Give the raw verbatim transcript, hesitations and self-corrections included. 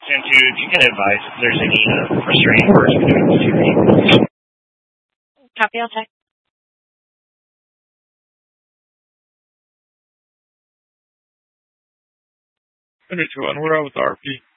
And two, if you can advise if there's any uh, frustrating words between the two people. Copy, I'll check. Under two one, we're out with R P.